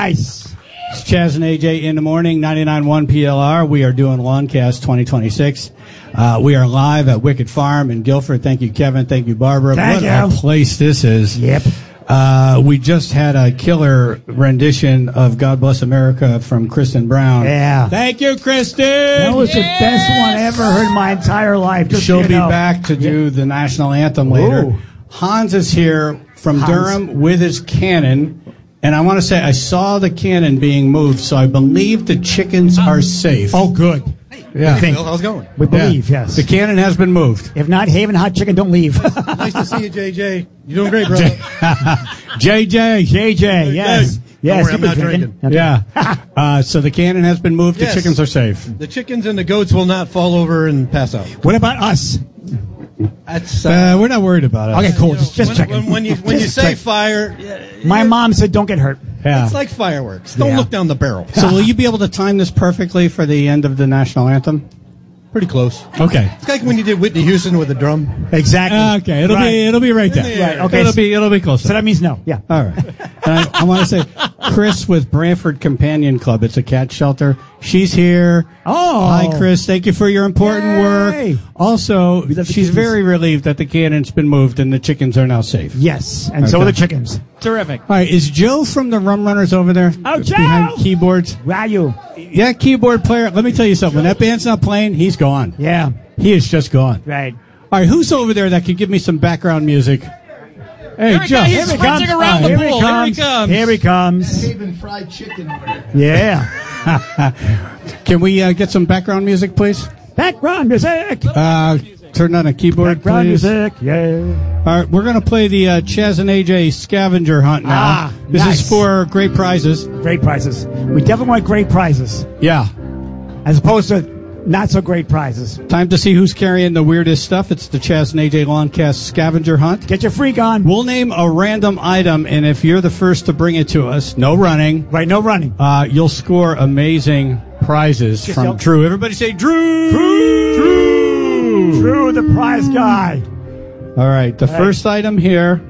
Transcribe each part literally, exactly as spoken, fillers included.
Nice. It's Chaz and A J in the morning, ninety-nine point one P L R. We are doing Lawncast twenty twenty-six. Uh, we are live at Wicked Farm in Guilford. Thank you, Kevin. Thank you, Barbara. Thank what you. a place this is. Yep. Uh, we just had a killer rendition of God Bless America from Kristen Brown. Yeah. Thank you, Kristen. That was yes. the best one I ever heard in my entire life. Just She'll so you be know. back to do yeah. the national anthem later. Ooh. Hans is here from Hans. Durham with his cannon. And I want to say, I saw the cannon being moved, so I believe the chickens are safe. Oh, good. Yeah. Think. Bill, how's it going? We believe, Yeah. yes. The cannon has been moved. If not, Haven Hot Chicken, don't leave. Nice to see you, J J. You're doing great, brother. J J. J J, yes. Don't Yes, worry, he I'm was not drinking. drinking. Yeah. Uh, so the cannon has been moved. Yes. The chickens are safe. The chickens and the goats will not fall over and pass out. What about us? That's Uh, we're not worried about it. Okay, cool. you know, Just, just when, checking. when, when you when you Just say check. fire, yeah, My mom said don't get hurt. Yeah. it's like fireworks. Don't Yeah. look down the barrel. So will you be able to time this perfectly for the end of the national anthem? Pretty close. Okay. It's like when you did Whitney Houston with the drum. Exactly. Okay. It'll Right. be it'll be right there. Right, okay. It'll be it'll be close. So that means no. Yeah. All right. And I, I want to say, Chris with Brantford Companion Club. It's a cat shelter. She's here. Oh. Hi, Chris. Thank you for your important Yay. work. Also, We love the she's chickens. very relieved that the cannon's been moved and the chickens are now safe. Yes. And so Okay. are the chickens. Terrific. All right. Is Joe from the Rum Runners over there? Oh, Joe! Behind keyboards? Ryu. Yeah, keyboard player. Let me tell you something. When that band's not playing, he's gone. Yeah. He is just gone. Right. All right. Who's over there that could give me some background music? Hey, Here he Joe. comes. He's Here he sprinting comes. around the Here pool. he Here he comes. comes. Here he comes. Haven fried chicken order. Yeah. Can we uh, get some background music, please? Background music. Uh, turn on a keyboard, Background please. music. Yeah. All right, we're going to play the uh, Chaz and A J scavenger hunt now. Ah, this nice. is for great prizes. Great prizes. We definitely want great prizes, Yeah. as opposed to not so great prizes. Time to see who's carrying the weirdest stuff. It's the Chaz and A J Lawncast scavenger hunt. Get your freak on. We'll name a random item, and if you're the first to bring it to us, no running, Right, no running. uh, you'll score amazing prizes Just from yell- Drew. Everybody say Drew! Drew! Drew, the prize guy. All right, the All right. first item here,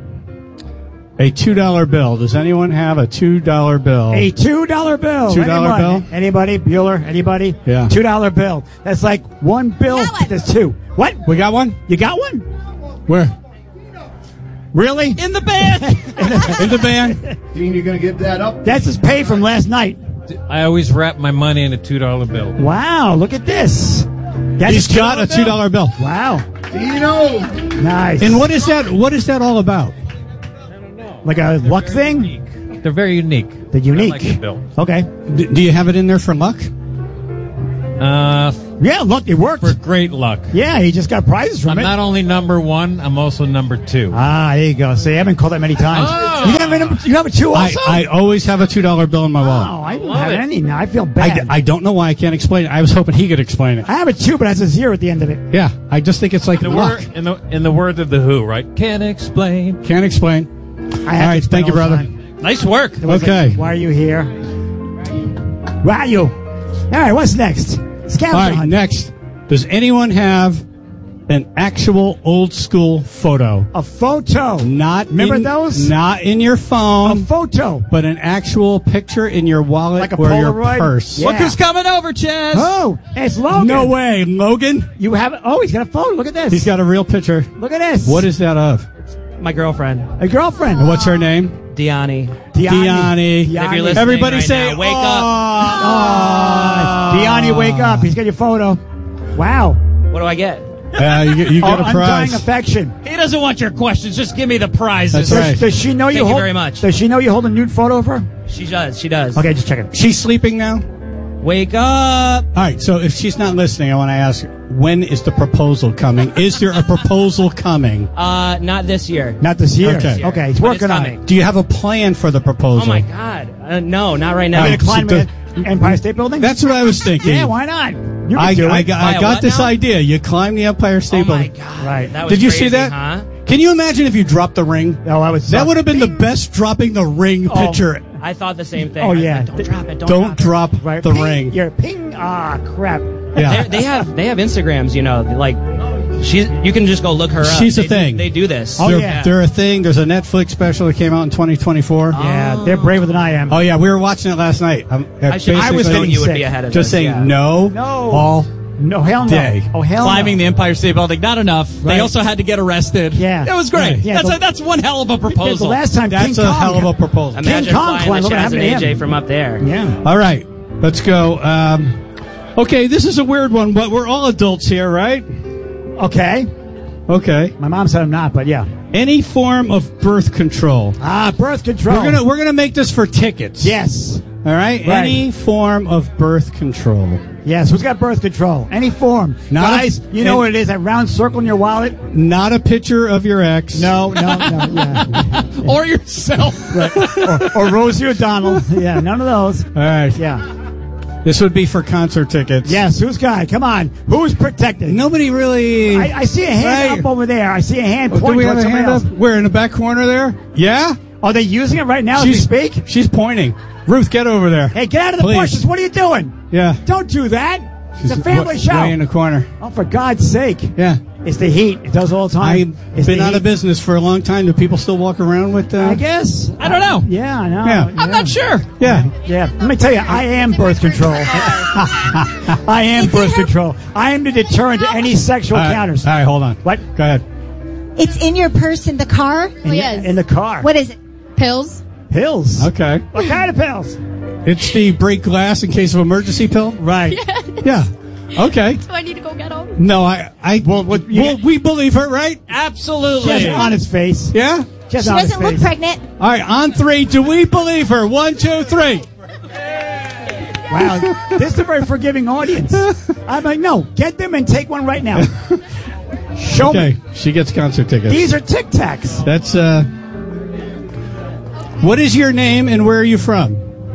a two dollar bill. Does anyone have a two dollar bill? A two dollar bill. Two dollar Anyone? bill? Anybody? Bueller? Anybody? Yeah. Two dollar bill. That's like one bill. Got one. There's two. What? We got one? You got one? Where? Really? In the band. In the band? Dean, you going to get that up? That's his pay from last night. I always wrap my money in a two dollar bill. Wow, look at this. That's He's got a two dollar bill. Wow. Dino! Nice. And what is that? What is that all about? Like a luck thing? They're very unique. The unique. I like the bill. Okay. D- do you have it in there for luck? Uh, Yeah, look, it worked. for great luck. Yeah, he just got prizes from I'm it. not only number one, I'm also number two. Ah, there you go. See, I haven't called that many times. Oh. You have a number, you have a two I, also? I always have a two dollar bill in my wallet. oh, I don't love have it. any now. I feel I, bad. I don't know why I can't explain it. I was hoping he could explain it. I have a two, but it has a zero at the end of it. Yeah, I just think it's like The luck. word in the in the words of the Who, right? Can't explain. Can't explain. I have All right, to thank you, explain all the brother. time. Nice work. It was Okay. like, why are you here? Why are you? All right, what's next? Scavenger All right, hunt. next. Does anyone have an actual old school photo? A photo. Not Remember in, those? Not in your A phone, photo. but an actual picture in your wallet Like a or your Polaroid? purse. Yeah. Look who's coming over, Chaz. Oh, it's Logan. No way, Logan. You have it. Oh, he's got a photo. Look at this. He's got a real picture. Look at this. What is that of? My girlfriend, a girlfriend? And what's her name? Diani. Diani. If you're Diani. listening Everybody right say, now, wake "Aw." Oh, Diani, wake up. He's got your photo. Wow. What do I get? Yeah, you, get- you Oh, got a undying prize. affection. He doesn't want your questions. Just give me the prizes. That's right. Does, does she know you Thank you hold? very much. Does she know you hold a nude photo of her? She does. She does. Okay, just checking. She's sleeping now? Wake up. All right, so if she's not listening, I want to ask, when is the proposal coming? Is there a proposal coming? Uh, not this year. Not this year. Okay. Okay, he's But working it's on coming. it. Do you have a plan for the proposal? Oh my God. Uh, no, not right now. Are All you right, gonna climb so the Empire State Building? That's what I was thinking. yeah, why not? You can I, do I it. got, Buy I a got what this now? idea. You climb the Empire State Oh my Building. God. Right. That was Did you crazy, see that? Huh? Can you imagine if you dropped the ring? Oh, I was. That would have been the best dropping the ring Oh. picture. I thought the same thing. Oh, I was yeah. like, don't drop it. Don't, Don't drop it. drop right. the ping, ring. You're ping. Ah, crap. Yeah. They, they have they have Instagrams, you know, like She's. You can just go look her up. She's a They do- thing. They do this. Oh, they're, yeah. they're a thing. There's a Netflix special that came out in twenty twenty-four. Yeah, they're braver than I am. Oh yeah, we were watching it last night. Um, I should. I was basically- thinking you would sick. be ahead of just us, saying yeah. no, No. all No, hell no. Day. Oh, hell Climbing no. the Empire State Building, not enough. Right. They also had to get arrested. Yeah. It was great. Yeah, that's the- a, that's one hell of a The proposal. last time That's King a Kong hell of a proposal. Imagine King Kong flying climbed. the What Chaz happened and to A J him? from up there. Yeah. All right, let's go. Um, okay, this is a weird one, but we're all adults here, right? Okay. Okay. My mom said I'm not, but yeah. Any form of birth control. Ah, birth control. We're gonna we're gonna make this for tickets. Yes. All right. Right. Any form of birth control. Yes. Who's got birth control? Any form. Not Guys, a- you know and- what it is? That round circle in your wallet? Not a picture of your ex. No, no, no. Yeah. or yourself. Right. Or, or Rosie O'Donnell. Yeah, none of those. All right. Yeah. This would be for concert tickets. Yes. Who's got? Come on. Who's protected? Nobody really. I, I see a hand Right. up over there. I see a hand Oh, do pointing we have towards a somebody hand else. up? Where in the back corner there? Yeah. Are they using it right now as we speak? She's pointing. Ruth, get over there. Hey, get out of the Please. bushes. What are you doing? Yeah. Don't do that. It's a She's family wa- show. Way in the corner. Oh, for God's sake. Yeah. It's the heat. It does all the time. I've It's been the out of heat. business for a long time. Do people still walk around with? Uh, I guess. I don't know. Yeah, I know. Yeah. I'm not sure. Yeah. Yeah. Let me tell you, I am birth control. I am birth control. I am the deterrent to any sexual All right. encounters. All right. Hold on. What? Go ahead. It's in your purse in the car. In, yes. in the car. What is it? Pills? Pills. Okay. What kind of pills? It's the break glass in case of emergency pill. Right. Yeah. Okay. Do I need to go get them? No, I. I. Well, what, you well, get- we believe her, right? Absolutely. Just on his face. Yeah. Just She on his doesn't look face. pregnant. All right. On three. Do we believe her? One, two, three. Wow. This is a very forgiving audience. I'm like, no, get them and take one right now. Show Okay. me. She gets concert tickets. These are Tic Tacs. That's uh. What is your name and where are you from?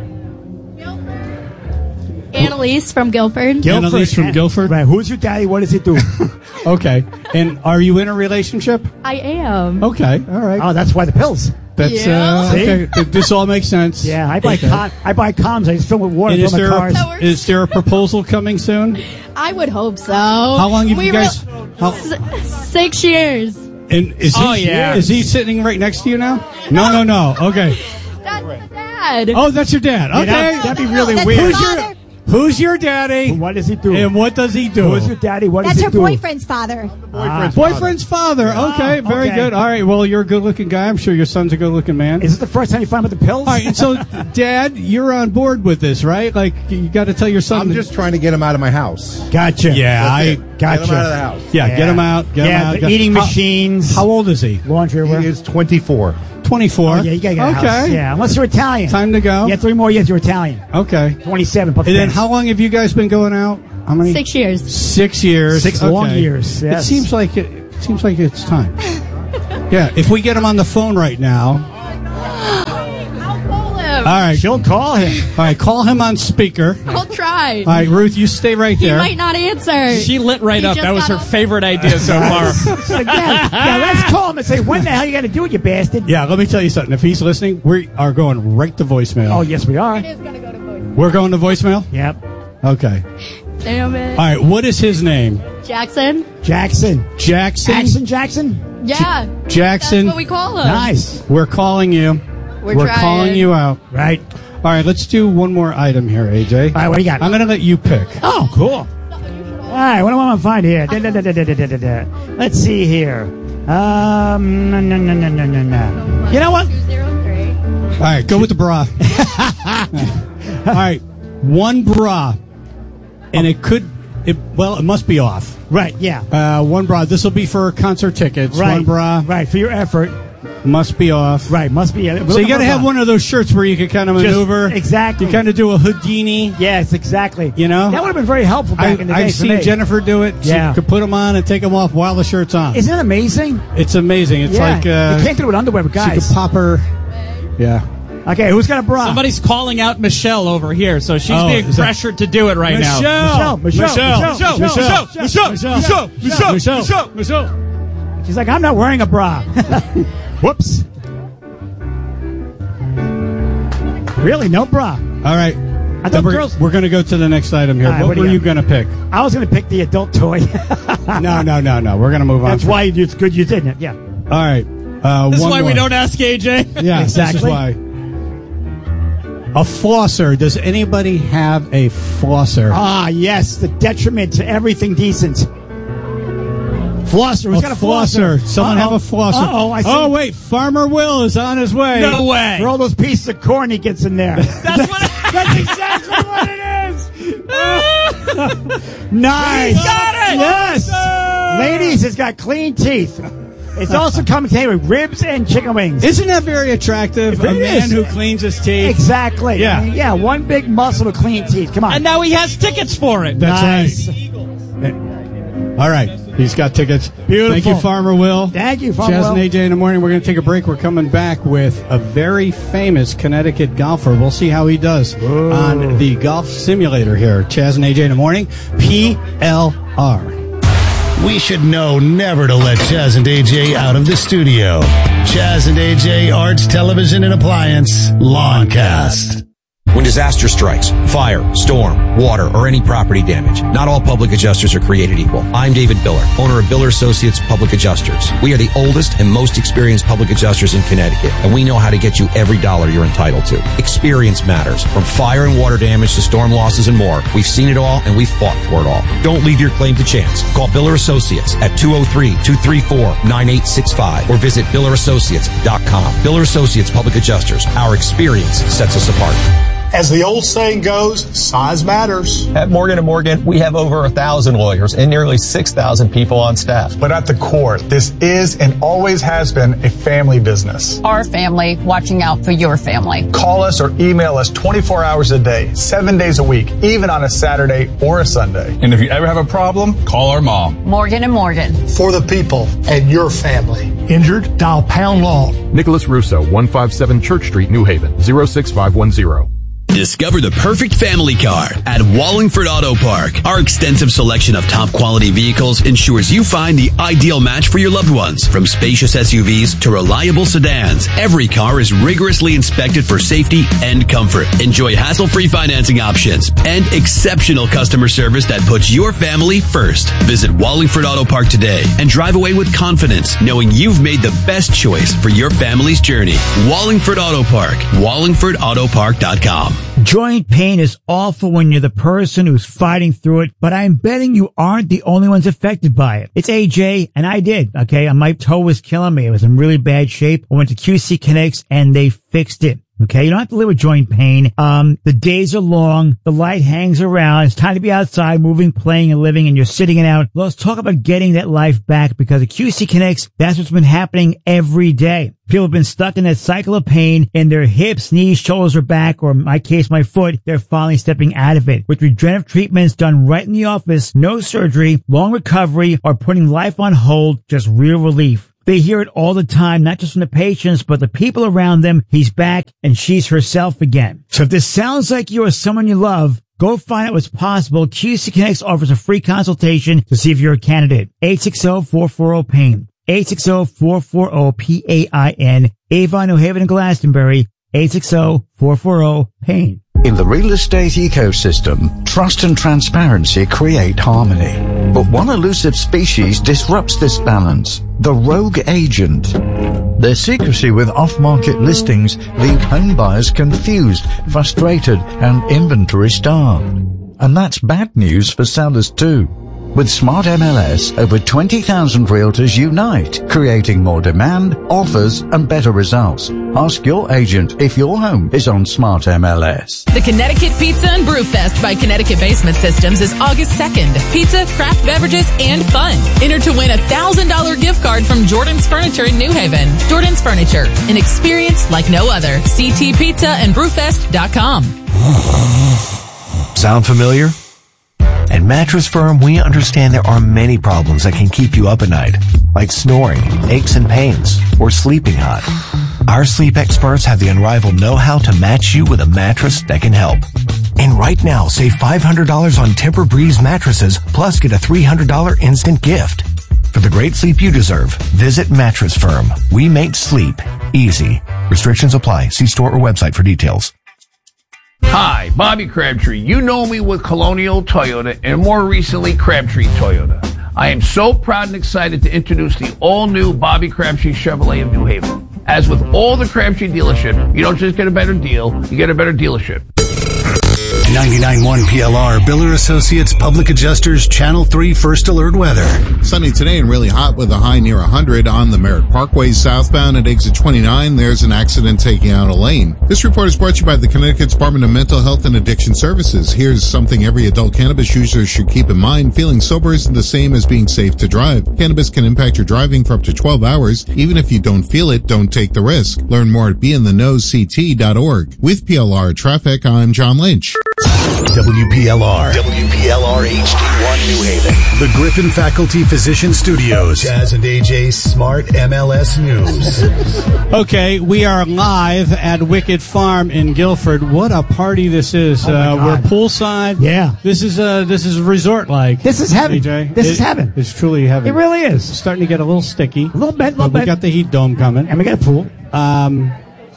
Annalise from Guilford. Annalise from Guilford? Right. Who's your daddy? What does he do? Okay. And are you in a relationship? I am. Okay. All right. Oh, that's why the pills. That's Yeah. uh, See? okay. This all makes sense. Yeah, I buy Okay. con- I buy comms. I just fill with water And and is fill my there, cars. That works. a, is there a proposal coming soon? I would hope so. How How long have you guys? How, Six years. and is he, Oh, yeah. is he sitting right next to you now? No, no, no. Okay. That's my dad. Oh, that's your dad. Yeah, Okay. that, that'd be really That's weird. her Who's your father. Who's your daddy? What does he do? And what does he do? Who's your daddy? What That's does her he do? boyfriend's father. Ah. Boyfriend's father. Okay, very okay. good. All right. Well, you're a good-looking guy. I'm sure your son's a good-looking man. Is this the first time you find out the pills? All right. And so, Dad, you're on board with this, right? Like, you got to tell your son. I'm just trying to get him out of my house. Gotcha. Yeah, That's I. it. gotcha. Get him out of the house. Yeah, get him out. Get yeah, him out. the Get- eating How- machines. How old is he? Laundry He wear. is twenty-four. twenty-four. Oh, yeah, you gotta get a okay. house. Yeah, unless you're Italian. Time to go. Yeah, three more years. You're Italian. Okay. Twenty-seven. Plus And then, ten. how long have you guys been going out? How many? Six years. Six years. Six Okay. long years, yes. It seems like it, it seems like it's time. Yeah. If we get him on the phone right now. I'll call him. All right. She'll call him. All right. Call him on speaker. I'll try. All right, Ruth, you stay right He there. might not answer. She lit right He up. just That was got her off- favorite idea so far. She's like, yeah, yeah, let's call him and say, when the hell you got to do it, you bastard? Yeah, let me tell you something. If he's listening, we are going right to voicemail. Oh, yes, we are. It is gonna go to voice. We're going to voicemail? Yep. Okay. Damn it. All right, what is his name? Jackson. Jackson. Jackson? Jackson Jackson? Yeah. Jackson. That's what we call him. Nice. We're calling you. We're, We're trying. calling you out. Right. All right, let's do one more item here, A J. All right, what do you got? I'm going to let you pick. Oh, cool. All right, what do I want to find here? Da, da, da, da, da, da, da, da. Let's see here. Um, no, no, no, no, no, no, no. You know what? two zero three. All right, go with the bra. All right, one bra. And it could, it well, it must be off. Right, yeah. Uh, one bra. This will be for concert tickets. Right. One bra Right, for your effort. must be off. Right, must be. Uh, So you got to have one of those shirts where you can kind of Just- maneuver. exactly. You kind of do a Houdini. Yes, exactly. You know? That would have been very helpful back I, in the day I've for seen me. Jennifer do it. She Yeah. could put them on and take them off while the shirt's on. Isn't it amazing? It's amazing. It's yeah. like uh, you can't do it with underwear with she guys. could pop her. Yeah. Okay, who's got a bra? Somebody's calling out Michelle over here, so she's Oh, being is that- pressured to do it right now. Michelle, Michelle, Michelle, Michelle, Michelle, Michelle, Michelle, Michelle, Michelle, Michelle. She's like, I'm not wearing a bra. Whoops. Really, no bra. All right. I Then thought we're, girls. we're going to go to the next item here. All right, what what do were you you got? going to pick? I was going to pick the adult toy. No, no, no, no. We're going to move on. That's why it's good you didn't. Yeah. All right. Uh, This is one why we more. don't ask A J. Yeah, Exactly. This is why. A flosser. Does anybody have a flosser? Ah, yes, the detriment to everything decent. Flosser. Who's a got a flosser. flosser? Someone Uh-oh. have a flosser. Uh-oh, I see. Oh, wait. Farmer Will is on his way. No way. For all those pieces of corn he gets in there. That's what. That's exactly what it is. Nice. He's got it. Yes. Ladies, it's got clean teeth. It's also coming today with ribs and chicken wings. Isn't that very attractive? It a man is. who cleans his teeth. Exactly. Yeah. I mean, yeah, one big muscle with clean teeth. Come on. And now he has tickets for it. That's nice. right. All right. He's got tickets. Beautiful. Thank you, Farmer Will. Thank you, Farmer Chaz Will. and A J in the morning. We're going to take a break. We're coming back with a very famous Connecticut golfer. We'll see how he does on the golf simulator here. Chaz and A J in the morning. P L R. We should know never to let Chaz and A J out of the studio. Chaz and A J, Arts, Television, and Appliance, Lawncast. When disaster strikes, fire, storm, water, or any property damage, not all public adjusters are created equal. I'm David Biller, owner of Biller Associates Public Adjusters. We are the oldest and most experienced public adjusters in Connecticut, and we know how to get you every dollar you're entitled to. Experience matters. From fire and water damage to storm losses and more, we've seen it all and we've fought for it all. Don't leave your claim to chance. Call Biller Associates at two oh three, two three four, nine eight six five or visit biller associates dot com. Biller Associates Public Adjusters. Our experience sets us apart. As the old saying goes, size matters. At Morgan and Morgan, we have over a thousand lawyers and nearly six thousand people on staff. But at the core, this is and always has been a family business. Our family watching out for your family. Call us or email us twenty-four hours a day, seven days a week, even on a Saturday or a Sunday. And if you ever have a problem, call our mom. Morgan and Morgan. For the people and your family. Injured? Dial pound law. Nicholas Russo, one fifty-seven Church Street, New Haven, zero six five one zero. Discover the perfect family car at Wallingford Auto Park. Our extensive selection of top quality vehicles ensures you find the ideal match for your loved ones. From spacious S U Vs to reliable sedans, every car is rigorously inspected for safety and comfort. Enjoy hassle-free financing options and exceptional customer service that puts your family first. Visit Wallingford Auto Park today and drive away with confidence, knowing you've made the best choice for your family's journey. Wallingford Auto Park. wallingford auto park dot com. Joint pain is awful when you're the person who's fighting through it, but I'm betting you aren't the only ones affected by it. It's A J, and I did, okay? My toe was killing me. It was in really bad shape. I went to Q C Kinetics, and they fixed it. Okay, you don't have to live with joint pain. Um, the days are long. The light hangs around. It's time to be outside, moving, playing, and living, and you're sitting it out. Let's talk about getting that life back, because at Q C Kinetics, that's what's been happening every day. People have been stuck in that cycle of pain in their hips, knees, shoulders, or back, or in my case, my foot. They're finally stepping out of it. With regenerative treatments done right in the office, no surgery, long recovery, or putting life on hold, just real relief. They hear it all the time, not just from the patients, but the people around them. He's back and she's herself again. So if this sounds like you or someone you love, go find out what's possible. Q C Kinetics offers a free consultation to see if you're a candidate. eight six zero, four four zero, pain. eight six zero, four four zero, P A I N. Avon, New Haven, and Glastonbury. eight six zero, four four zero, pain. In the real estate ecosystem, trust and transparency create harmony. But one elusive species disrupts this balance, the rogue agent. Their secrecy with off-market listings leave home buyers confused, frustrated, and inventory starved. And that's bad news for sellers too. With Smart M L S, over twenty thousand realtors unite, creating more demand, offers, and better results. Ask your agent if your home is on Smart M L S. The Connecticut Pizza and Brew Fest by Connecticut Basement Systems is August second. Pizza, craft beverages, and fun. Enter to win a one thousand dollars gift card from Jordan's Furniture in New Haven. Jordan's Furniture, an experience like no other. C T pizza and brewfest dot com. Sound familiar? At Mattress Firm, we understand there are many problems that can keep you up at night, like snoring, aches and pains, or sleeping hot. Our sleep experts have the unrivaled know-how to match you with a mattress that can help. And right now, save five hundred dollars on Tempur-Breeze mattresses, plus get a three hundred dollars instant gift. For the great sleep you deserve, visit Mattress Firm. We make sleep easy. Restrictions apply. See store or website for details. Hi, Bobby Crabtree. You know me with Colonial Toyota and more recently Crabtree Toyota. I am so proud and excited to introduce the all-new Bobby Crabtree Chevrolet of New Haven. As with all the Crabtree dealership, you don't just get a better deal, you get a better dealership. ninety-nine point one P L R, Biller Associates, Public Adjusters, Channel three First Alert Weather. Sunny today and really hot with a high near one hundred on the Merritt Parkway southbound at exit twenty-nine. There's an accident taking out a lane. This report is brought to you by the Connecticut Department of Mental Health and Addiction Services. Here's something every adult cannabis user should keep in mind. Feeling sober isn't the same as being safe to drive. Cannabis can impact your driving for up to twelve hours. Even if you don't feel it, don't take the risk. Learn more at be in the know c t dot org. With P L R Traffic, I'm John Lynch. W P L R. W P L R H D one New Haven. The Griffin Faculty Physician Studios. Chaz and A J's Smart M L S News. Okay, we are live at Wicked Farm in Guilford. What a party this is. Oh my uh, God. we're poolside. Yeah. This is uh, this is resort-like. This is heaven. A J. This It- is heaven. It's truly heaven. It really is. It's starting to get a little sticky. A little bit, a But little we bit. got the heat dome coming. And we got a pool. Um,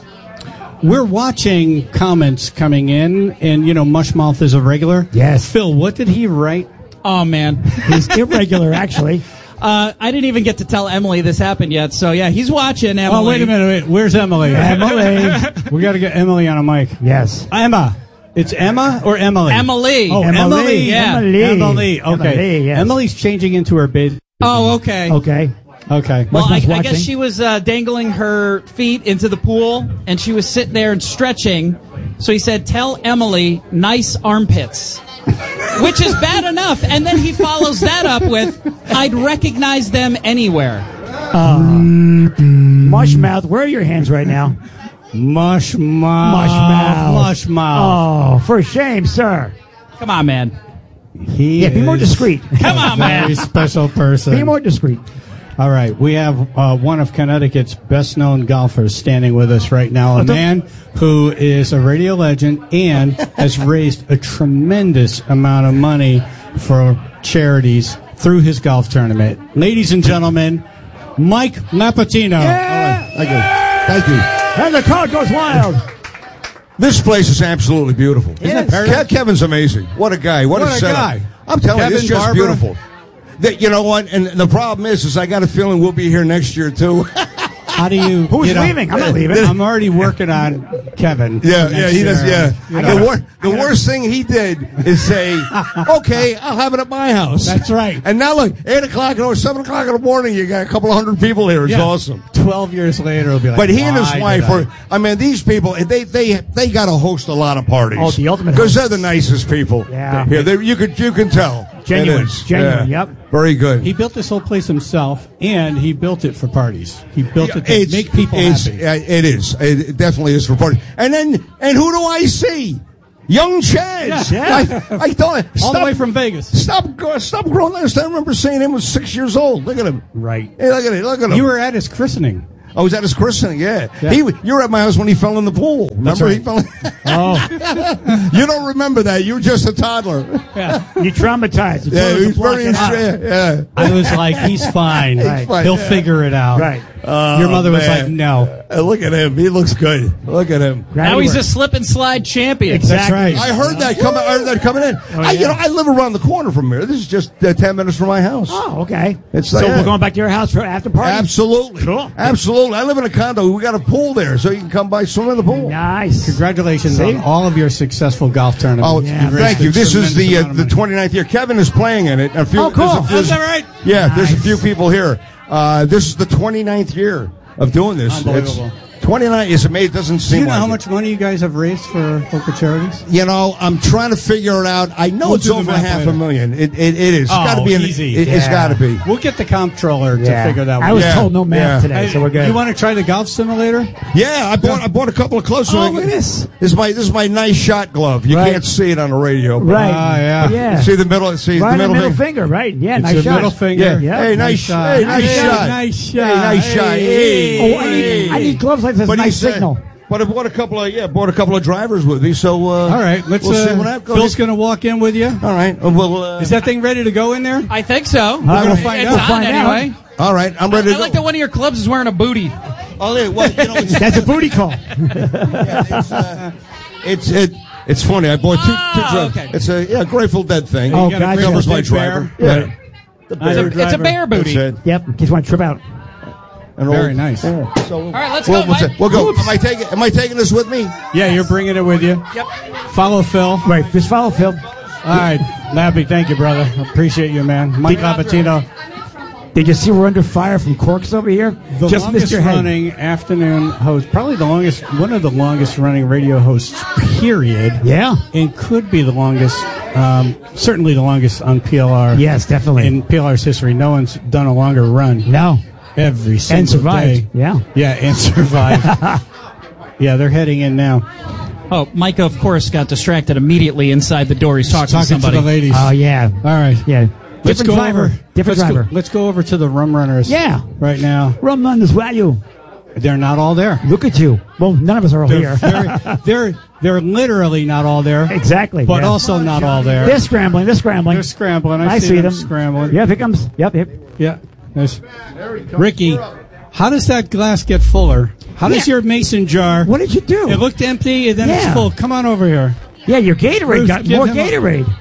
we're watching comments coming in, and, you know, Mushmouth is a regular. Yes. Phil, what did he write? Oh, man. He's irregular, actually. Uh, I didn't even get to tell Emily this happened yet, so yeah, he's watching, Emily. Oh, wait a minute. Wait. Where's Emily? Emily. We got to get Emily on a mic. Yes. Emma. It's Emma or Emily? Emily. Oh, Emily. Emily. Yeah. Emily. Emily. Okay. Emily, yes. Emily's changing into her bid. Oh, okay. Okay. Okay. Well, I, Mushmouth's I watching. guess she was uh, dangling her feet into the pool, and she was sitting there and stretching. So he said, "Tell Emily, nice armpits," which is bad enough. And then he follows that up with, "I'd recognize them anywhere." Uh, Mushmouth, where are your hands right now? Mushmouth. Mushmouth. Mushmouth. Oh, for shame, sir. Come on, man. He Yeah, be more is discreet. Come on, a man. very special person. Be more discreet. All right. We have uh, one of Connecticut's best-known golfers standing with us right now, a man who is a radio legend and has raised a tremendous amount of money for charities through his golf tournament. Ladies and gentlemen, Mike Lapatino. Yeah. Thank you. Thank you. And the crowd goes wild. This place is absolutely beautiful. Isn't it Ke- Kevin's amazing. What a guy. What, What a a setup. guy. I'm telling Kevin, you, it's just Barbara. beautiful. That, you know what? And the problem is, is I got a feeling we'll be here next year, too. How do you... Who's you know, leaving? I'm not leaving. I'm already working on Kevin. Yeah, next yeah, he does, year. yeah. You The, know. wor- the worst thing he did is say, okay, I'll have it at my house. That's right. And now look, eight o'clock or seven o'clock in the morning, you got a couple of hundred people here. It's Yeah. awesome. Twelve years later, it'll be like. But he and his why wife did I? are, I mean, these people, they, they, they got to host a lot of parties. Oh, the ultimate Because hosts. they're the nicest people. Yeah. Yeah, they, you could, you can tell. Genuine. It is. Genuine, Yeah. yep. Very good. He built this whole place himself, and he built it for parties. He built it to It's- make people it's- happy. uh, It is. It definitely is for parties. And then, and who do I see? Young Chaz. Yeah. I, I thought, All stop, the way from Vegas. Stop, gro- stop growing. I remember seeing him was six years old. Look at him. Right. Hey, look at it. Look at him. You were at his christening. I was at his christening. Yeah. Yeah. He. You were at my house when he fell in the pool. Remember right. he fell. In- Oh, you don't remember that. You were just a toddler. you traumatized. You Yeah, told us he to was block very. it out. Yeah. yeah. I was like, he's fine. He's fine, He'll yeah. figure it out. Right. Oh, Your mother was man. like, no. Uh, look at him. He looks good. Look at him. Now he's a slip and slide champion. That's right. I heard that coming. I heard that coming in. I, you know, I live around the corner from here. This is just uh, ten minutes from my house. Oh, okay. It's so like- we're going back to your house for after party? Absolutely. Cool. Absolutely. I live in a condo. We got a pool there, so you can come by swim in the pool. Nice. Congratulations See? on all of your successful golf tournaments. Oh, Yeah. thank you. This is the uh, the twenty. twenty-ninth year. Kevin is playing in it. A few, Oh, cool. there's a few- Is that right? Yeah, there's a Nice. few people here. Uh, this is the twenty-ninth year of doing this. Unbelievable. It's twenty-nine. It's amazing. It doesn't Do seem you know like how it. much money you guys have raised for local charities? You know, I'm trying to figure it out. I know We'll it's do the over math half later. a million. It it, it is. It's Oh, got to be. An, easy. It, has Yeah. got to be. We'll get the comptroller Yeah. to figure that I one was out. Yeah. told no math Yeah. today, so we're good. You want to try the golf simulator? Yeah, I bought I bought a couple of clubs. so Oh, I look can- at this. This is my this is my nice shot glove. You Right. can't see it on the radio. but- Right. Ah, yeah. Yeah. See the middle. See right the middle, in the middle finger. finger. Right. Yeah, It's nice your shot. middle finger. Yeah. Yeah. Hey, nice, shot. hey, nice Hey, shot. nice shot. Hey, nice Hey. shot. Hey. Oh, I need, I need gloves like this. But Nice he's, uh, signal. But I bought a couple of yeah, bought a couple of drivers with me. So uh, All right, let's. we'll see uh, what happens. Phil's going to walk in with you. All right. Uh, well, uh, Is that thing ready to go in there? I think so. We're going to find it's out. on Find out. anyway. all right. I'm ready I to like go. that one of your clubs is wearing a booty. Oh, yeah, well, you know, it's, That's a booty call. yeah, it's, uh, it's it. It's funny. I bought two. Oh, two okay. It's a yeah, Grateful Dead thing. Oh, You gotta gotcha. covers my Big driver. bear. Yeah. The It's a- it's a driver. bear booty. That's it. Yep. In case you want to trip out. An Very old- nice. Yeah. So, All right, let's we'll, go, we'll, Mike. ta- we'll go. Am I taking? Am I taking this with me? Yeah, you're bringing it with you. Yep. Follow Phil. Right. Just follow Phil. All right, Lappy, thank you, brother. Appreciate you, man. Mike Lapatino. Did you see we're under fire from corks over here? The Just longest missed your head. running afternoon host, probably the longest, one of the longest running radio hosts, period. Yeah. And could be the longest, um, certainly the longest on P L R. Yes, definitely. In P L R's history, no one's done a longer run. No. Every single And survived. day. Yeah. Yeah, and survived. Yeah, they're heading in now. Oh, Micah, of course, got distracted immediately inside the door. He's talking, Talking to somebody. to the ladies. Oh, yeah. All right. Yeah. Let's Different go driver. over. Different let's driver. Go, let's go over to the rum runners. Yeah. Right now. Rum runners value. They're not all there. Look at you. Well, none of us are all They're, here. very, they're they're literally not all there. Exactly. But yeah. also not all there. They're scrambling. They're scrambling. They're scrambling. I, I see, see them, them. scrambling. Yep, here comes. Yep, yep. Yeah. There's Ricky. How does that glass get fuller? How does Yeah. your mason jar? What did you do? It looked empty and then Yeah. it's full. Come on over here. Yeah, your Gatorade Bruce, got give more him a- Gatorade.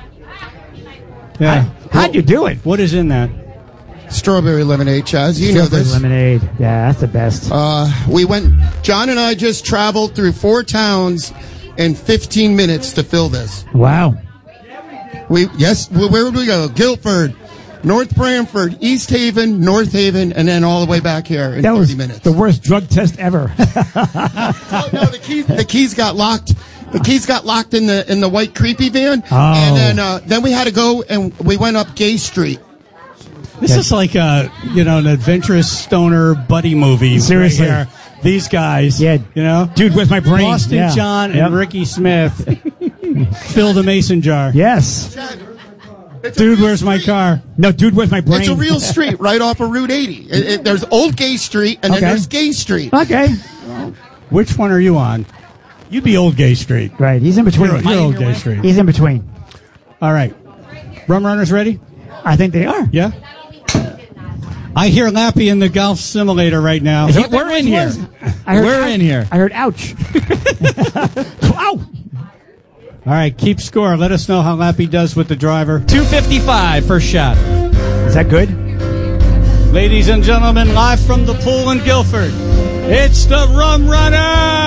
Yeah. How'd you do it? What is in that? Strawberry lemonade, Chaz. You know Strawberry this. lemonade. Yeah, that's the best. Uh, we went, John and I just traveled through four towns in fifteen minutes to fill this. Wow. We, yes, where where would we go? Guilford, North Branford, East Haven, North Haven, and then all the way back here in That fifty was minutes. the worst drug test ever. Oh, no, the keys, the keys got locked. The keys got locked in the in the white creepy van, Oh. and then uh, then we had to go and we went up Gay Street. This is like a you know an adventurous stoner buddy movie. Seriously. right here. These guys. Yeah. You know, Dude, where's my brain? Boston Yeah. John and Yep. Ricky Smith fill the mason jar. Yes. Dude, where's my car? No, dude, where's my brain? It's a real street right off of Route eighty. It, it, there's Old Gay Street, and Okay. then there's Gay Street. Okay. Which one are you on? You'd be Old Gay Street. Right, he's in between. You're, you're Old Gay Street. He's in between. All right. Rum runners ready? I think they are. Yeah. I hear Lappy in the golf simulator right now. Is that what We're that in noise here. was? I heard We're ouch. in here. I heard ouch. Ow! All right, keep score. Let us know how Lappy does with the driver. two fifty-five, first shot. Is that good? Ladies and gentlemen, live from the pool in Guilford, it's the Rum Runners!